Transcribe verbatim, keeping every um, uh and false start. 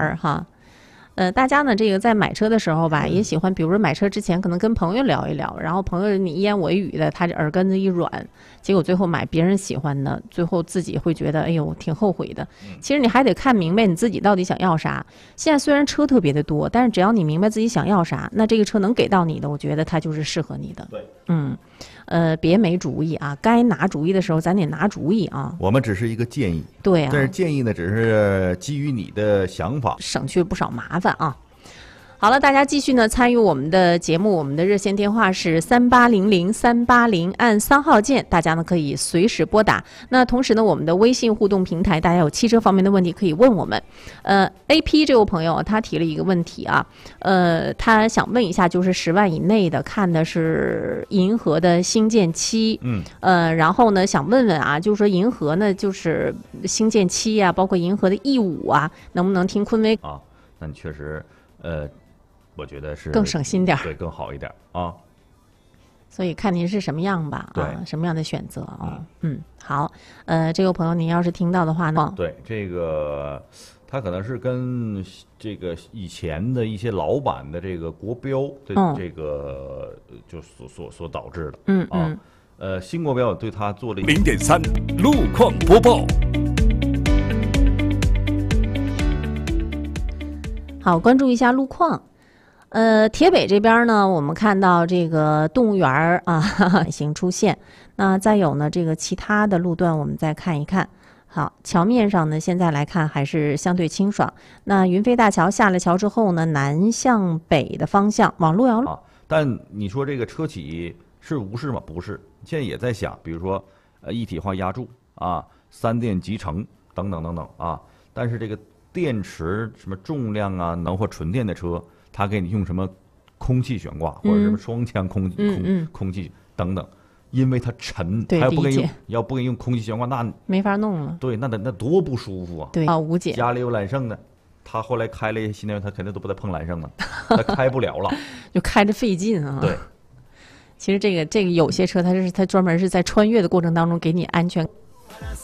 儿哈。呃，大家呢，这个在买车的时候吧，也喜欢，比如说买车之前可能跟朋友聊一聊，然后朋友你一言我一语的，他这耳根子一软，结果最后买别人喜欢的，最后自己会觉得，哎呦，挺后悔的。其实你还得看明白你自己到底想要啥。现在虽然车特别的多，但是只要你明白自己想要啥，那这个车能给到你的，我觉得它就是适合你的。 对， 嗯，呃，别没主意啊，该拿主意的时候咱得拿主意啊。 我们只是一个建议， 对啊， 但是建议呢，只是基于你的想法， 省去不少麻烦啊。好了，大家继续呢参与我们的节目，我们的热线电话是三八零零三八零，按三号键，大家呢可以随时拨打。那同时呢，我们的微信互动平台，大家有汽车方面的问题可以问我们。呃 ，A P 这位朋友他提了一个问题啊，呃，他想问一下，就是十万以内的，看的是银河的星舰七， 嗯， 呃，然后呢想问问啊，就是说银河呢，就是星舰七啊，包括银河的 E 五啊，能不能听坤威啊？那你确实，呃。我觉得是更省心点儿， 对，更好一点啊。 所以看您是什么样吧，啊，什么样的选择啊？嗯，好，呃，这位朋友，您要是听到的话呢， 对这个，他可能是跟这个以前的一些老版的这个国标的这个就所所所导致的， 嗯啊，呃，新国标对他做了零点三路况播报。 好，关注一下路况。呃，铁北这边呢，我们看到这个动物园啊已经出现。那再有呢，这个其他的路段我们再看一看。好，桥面上呢，现在来看还是相对清爽。那云飞大桥下了桥之后呢，南向北的方向往路遥路。 啊，但你说这个车企是无视吗？不是，现在也在想，比如说呃一体化压铸啊、三电集成等等等等啊。但是这个电池什么重量啊，能或纯电的车。他给你用什么空气悬挂，或者什么双腔空气、 嗯嗯、 空空气等等，因为它沉，他要不给你用，要不给你用空气悬挂，那没法弄了。 对，那得那多不舒服啊！ 对啊，无解。 家里有揽胜的，他后来开了一些新能源，他肯定都不带碰揽胜的，他开不了了， 就开着费劲啊。 对， 其实这个这个有些车，它是它专门是在穿越的过程当中给你安全。